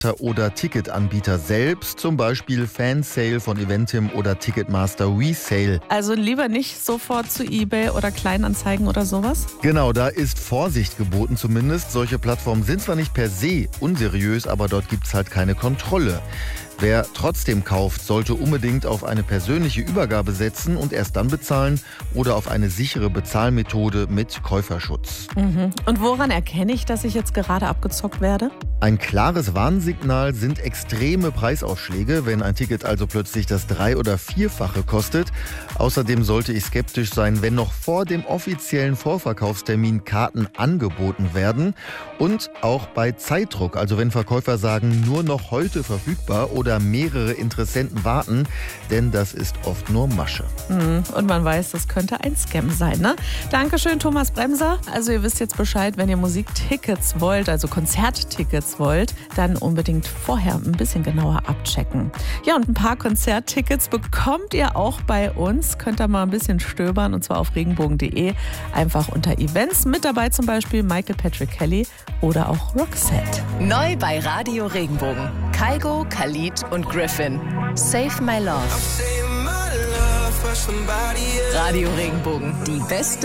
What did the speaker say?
oder Ticketanbieter selbst, zum Beispiel Fansale von Eventim oder Ticketmaster Resale. Also lieber nicht sofort zu eBay oder Kleinanzeigen oder sowas? Genau, da ist Vorsicht geboten zumindest. Solche Plattformen sind zwar nicht per se unseriös, aber dort gibt es halt keine Kontrolle. Wer trotzdem kauft, sollte unbedingt auf eine persönliche Übergabe setzen und erst dann bezahlen oder auf eine sichere Bezahlmethode mit Käuferschutz. Und woran erkenne ich, dass ich jetzt gerade abgezockt werde? Ein klares Warnsignal sind extreme Preisaufschläge, wenn ein Ticket also plötzlich das 3- oder 4-fache kostet. Außerdem sollte ich skeptisch sein, wenn noch vor dem offiziellen Vorverkaufstermin Karten angeboten werden. Und auch bei Zeitdruck, also wenn Verkäufer sagen, nur noch heute verfügbar oder mehrere Interessenten warten, denn das ist oft nur Masche. Und man weiß, das könnte ein Scam sein, ne? Dankeschön, Thomas Bremser. Also ihr wisst jetzt Bescheid, wenn ihr Musiktickets wollt, also Konzerttickets wollt, dann unbedingt vorher ein bisschen genauer abchecken. Ja, und ein paar Konzerttickets bekommt ihr auch bei uns. Könnt ihr mal ein bisschen stöbern, und zwar auf regenbogen.de. Einfach unter Events. Mit dabei zum Beispiel Michael Patrick Kelly oder auch Roxette. Neu bei Radio Regenbogen. Kygo, Khalid und Griffin. Save My Love. Radio Regenbogen, die beste